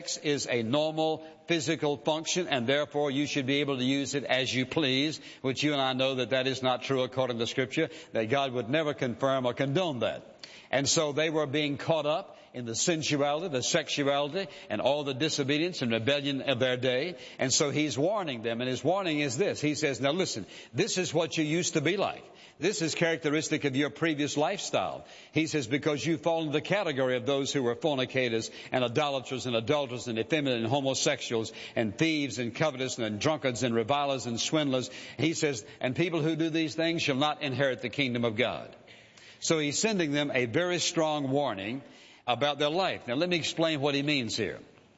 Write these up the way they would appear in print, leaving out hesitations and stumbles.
is a normal physical function, and therefore you should be able to use it as you please, which you and I know that is not true according to Scripture, that God would never confirm or condone that. And so they were being caught up in the sensuality, the sexuality, and all the disobedience and rebellion of their day. And so he's warning them, and his warning is this. He says, now listen, this is what you used to be like. This is characteristic of your previous lifestyle. He says, because you fall into the category of those who were fornicators and idolaters and adulterers and effeminate and homosexuals and thieves and covetous and drunkards and revilers and swindlers. He says, and people who do these things shall not inherit the kingdom of God. So he's sending them a very strong warning about their life. Now let me explain what he means here.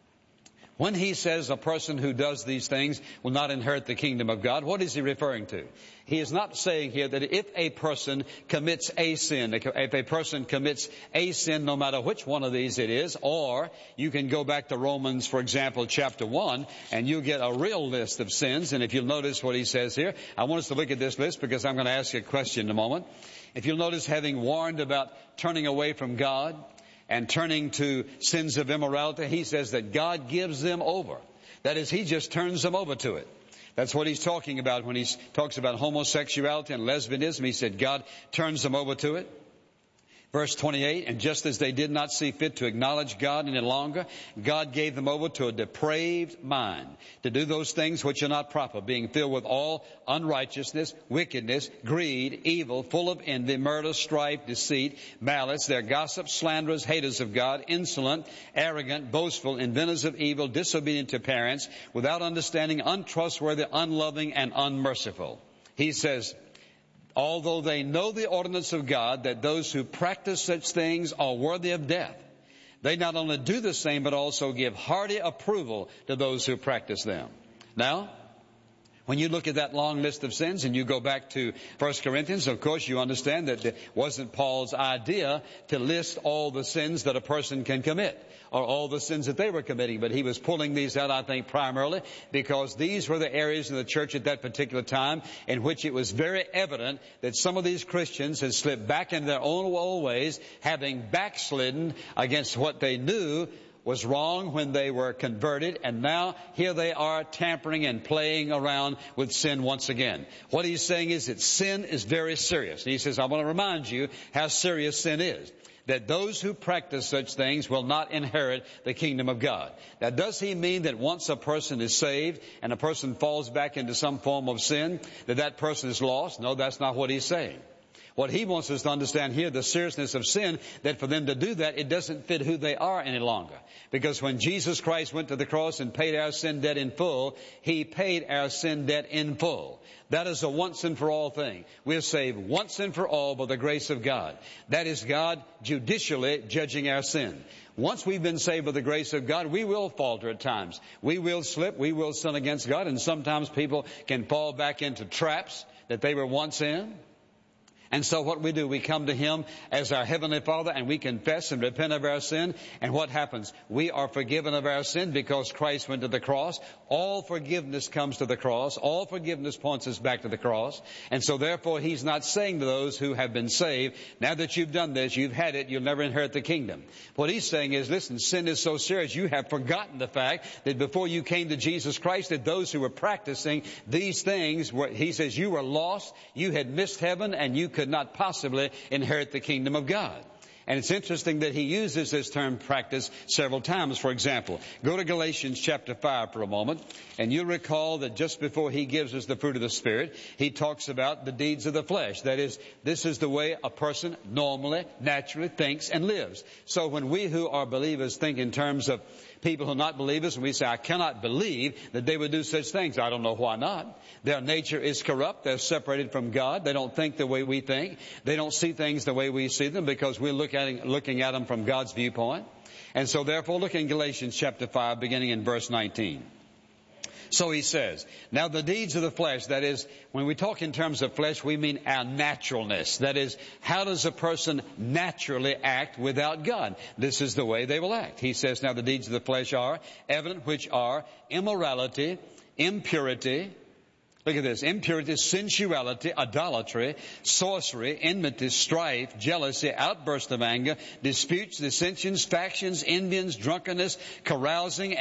When he says a person who does these things will not inherit the kingdom of God, what is he referring to? He is not saying here that if a person commits a sin, if a person commits a sin, no matter which one of these it is, or you can go back to Romans, for example, chapter 1, and you get a real list of sins. And if you'll notice what he says here, I want us to look at this list because I'm going to ask you a question in a moment. If you'll notice, having warned about turning away from God and turning to sins of immorality, he says that God gives them over. That is, he just turns them over to it. That's what he's talking about when he talks about homosexuality and lesbianism. He said God turns them over to it. Verse 28, and just as they did not see fit to acknowledge God any longer, God gave them over to a depraved mind to do those things which are not proper, being filled with all unrighteousness, wickedness, greed, evil, full of envy, murder, strife, deceit, malice. They're gossips, slanderers, haters of God, insolent, arrogant, boastful, inventors of evil, disobedient to parents, without understanding, untrustworthy, unloving, and unmerciful. He says, although they know the ordinance of God, that those who practice such things are worthy of death, they not only do the same, but also give hearty approval to those who practice them. Now, when you look at that long list of sins and you go back to 1 Corinthians, of course, you understand that it wasn't Paul's idea to list all the sins that a person can commit or all the sins that they were committing. But he was pulling these out, I think, primarily because these were the areas in the church at that particular time in which it was very evident that some of these Christians had slipped back into their own old ways, having backslidden against what they knew was wrong when they were converted, and now here they are tampering and playing around with sin once again. What he's saying is that sin is very serious. And he says, I want to remind you how serious sin is, that those who practice such things will not inherit the kingdom of God. Now, does he mean that once a person is saved and a person falls back into some form of sin, that that person is lost? No, that's not what he's saying. What he wants us to understand here, the seriousness of sin, that for them to do that, it doesn't fit who they are any longer. Because when Jesus Christ went to the cross and paid our sin debt in full, he paid our sin debt in full. That is a once and for all thing. We're saved once and for all by the grace of God. That is God judicially judging our sin. Once we've been saved by the grace of God, we will falter at times. We will slip. We will sin against God. And sometimes people can fall back into traps that they were once in. And so what we do, we come to him as our Heavenly Father and we confess and repent of our sin. And what happens? We are forgiven of our sin because Christ went to the cross. All forgiveness comes to the cross. All forgiveness points us back to the cross. And so therefore he's not saying to those who have been saved, now that you've done this, you've had it, you'll never inherit the kingdom. What he's saying is, listen, sin is so serious, you have forgotten the fact that before you came to Jesus Christ, that those who were practicing these things, he says you were lost, you had missed heaven, and you could not possibly inherit the kingdom of God. And it's interesting that he uses this term practice several times. For example, go to Galatians chapter 5 for a moment, and you'll recall that just before he gives us the fruit of the Spirit, he talks about the deeds of the flesh. That is, this is the way a person normally, naturally thinks and lives. So when we who are believers think in terms of people who are not believers, and we say, I cannot believe that they would do such things. I don't know why not. Their nature is corrupt. They're separated from God. They don't think the way we think. They don't see things the way we see them because we're looking at them from God's viewpoint. And so therefore, look in Galatians chapter 5, beginning in verse 19. So he says, now the deeds of the flesh, that is, when we talk in terms of flesh, we mean our naturalness. That is, how does a person naturally act without God? This is the way they will act. He says, now the deeds of the flesh are evident, which are immorality, impurity, look at this, impurity, sensuality, idolatry, sorcery, enmity, strife, jealousy, outbursts of anger, disputes, dissensions, factions, envyings, drunkenness, carousing,